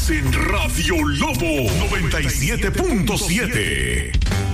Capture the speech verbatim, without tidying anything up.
en Radio Lobo noventa y siete punto siete.